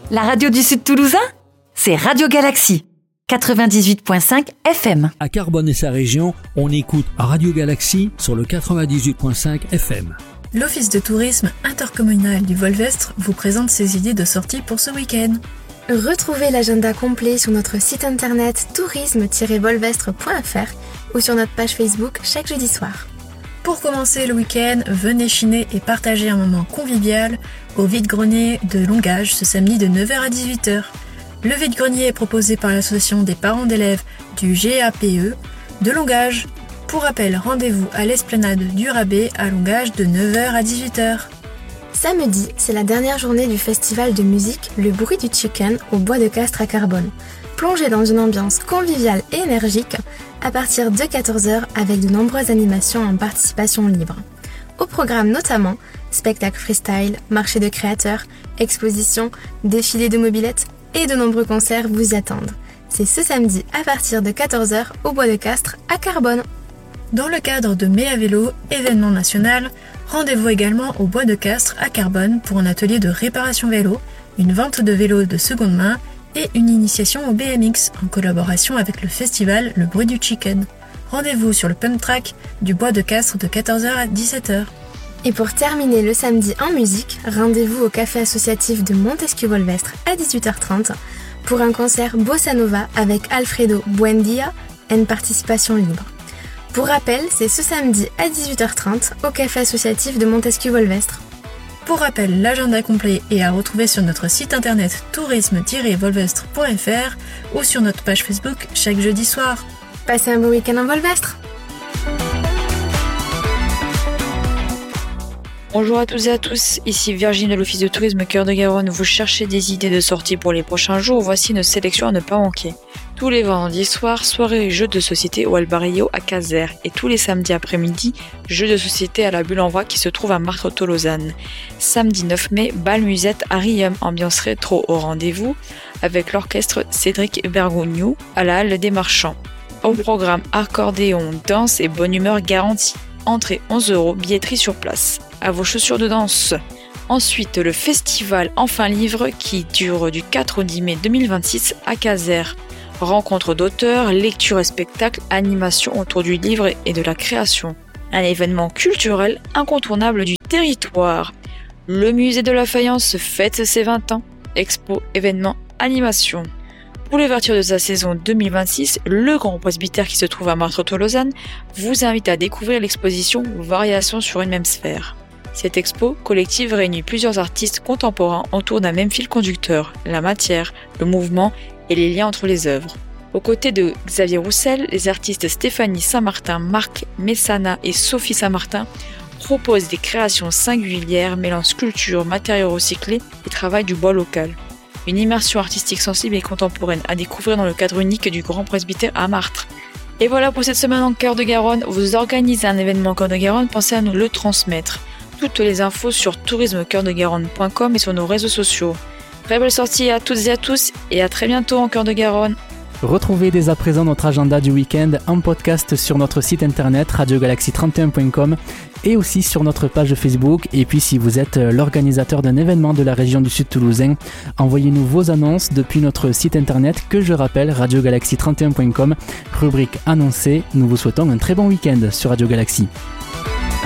La radio du Sud Toulousain, c'est Radio Galaxie, 98.5 FM. À Carbone et sa région, on écoute Radio Galaxie sur le 98.5 FM. L'Office de tourisme intercommunal du Volvestre vous présente ses idées de sortie pour ce week-end. Retrouvez l'agenda complet sur notre site internet tourisme-volvestre.fr ou sur notre page Facebook chaque jeudi soir. Pour commencer le week-end, venez chiner et partager un moment convivial au vide-grenier de Longage ce samedi de 9h à 18h. Le vide-grenier est proposé par l'association des parents d'élèves du GAPE de Longage. Pour rappel, rendez-vous à l'esplanade du Rabais à Longage de 9h à 18h. Samedi, c'est la dernière journée du festival de musique Le Bruit du Chicken au Bois de Castres à Carbone. Plongez dans une ambiance conviviale et énergique à partir de 14h avec de nombreuses animations en participation libre. Au programme notamment, spectacles freestyle, marché de créateurs, expositions, défilés de mobylettes et de nombreux concerts vous y attendent. C'est ce samedi à partir de 14h au Bois de Castres à Carbone. Dans le cadre de Mai à vélo, événement national, rendez-vous également au Bois de Castres à Carbone pour un atelier de réparation vélo, une vente de vélos de seconde main et une initiation au BMX en collaboration avec le festival Le Bruit du Chicken. Rendez-vous sur le pump track du Bois de Castres de 14h à 17h. Et pour terminer le samedi en musique, rendez-vous au café associatif de Montesquieu-Volvestre à 18h30 pour un concert Bossa Nova avec Alfredo Buendia et une participation libre. Pour rappel, c'est ce samedi à 18h30 au café associatif de Montesquieu-Volvestre. Pour rappel, l'agenda complet est à retrouver sur notre site internet tourisme-volvestre.fr ou sur notre page Facebook chaque jeudi soir. Passez un bon week-end en Volvestre. Bonjour à toutes et à tous, ici Virginie de l'Office de tourisme Cœur de Garonne. Vous cherchez des idées de sortie pour les prochains jours, voici une sélection à ne pas manquer. Tous les vendredis soirs, soirée jeux de société au Albarillo à Caser et tous les samedis après-midi, jeux de société à la Bulle en Voie qui se trouve à Martres-Tolosane. Samedi 9 mai, bal musette à Riom, ambiance rétro au rendez-vous avec l'orchestre Cédric Bergogneau à la Halle des Marchands. Au programme accordéon, danse et bonne humeur garantie. Entrée 11 €, billetterie sur place. À vos chaussures de danse. Ensuite, le festival Enfin Livre qui dure du 4 au 10 mai 2026 à Caser. Rencontre d'auteurs, lecture et spectacles, animation autour du livre et de la création. Un événement culturel incontournable du territoire. Le musée de la faïence fête ses 20 ans. Expo, événements, animation. Pour l'ouverture de sa saison 2026, le Grand Presbytère qui se trouve à Martres-Tolosane vous invite à découvrir l'exposition Variations sur une même sphère. Cette expo collective réunit plusieurs artistes contemporains autour d'un même fil conducteur, la matière, le mouvement et les liens entre les œuvres. Aux côtés de Xavier Roussel, les artistes Stéphanie Saint-Martin, Marc Messana et Sophie Saint-Martin proposent des créations singulières mêlant sculpture, matériaux recyclés et travail du bois local. Une immersion artistique sensible et contemporaine à découvrir dans le cadre unique du Grand Presbytère à Martres. Et voilà pour cette semaine en Cœur de Garonne. Vous organisez un événement Cœur de Garonne, pensez à nous le transmettre. Toutes les infos sur tourismecoeurdegaronne.com et sur nos réseaux sociaux. Très belle sortie à toutes et à tous et à très bientôt en Cœur de Garonne. Retrouvez dès à présent notre agenda du week-end en podcast sur notre site internet radiogalaxie31.com et aussi sur notre page Facebook. Et puis si vous êtes l'organisateur d'un événement de la région du Sud Toulousain, envoyez-nous vos annonces depuis notre site internet que je rappelle radiogalaxie31.com, rubrique annoncée. Nous vous souhaitons un très bon week-end sur Radio Galaxie.